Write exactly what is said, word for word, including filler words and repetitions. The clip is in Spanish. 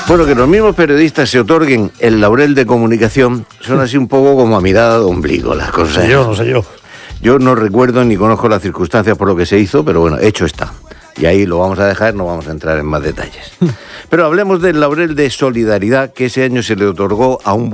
Bueno, que los mismos periodistas se otorguen el laurel de comunicación son así un poco como a mirada de ombligo las cosas. No sé yo, no sé yo. Yo no recuerdo ni conozco las circunstancias por lo que se hizo, pero bueno, hecho está. Y ahí lo vamos a dejar, no vamos a entrar en más detalles. Pero hablemos del laurel de solidaridad que ese año se le otorgó a un